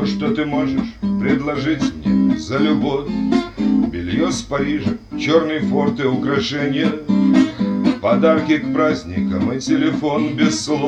Все, что ты можешь предложить мне за любовь: белье с Парижа, черный форт и украшения, подарки к праздникам и телефон без слов.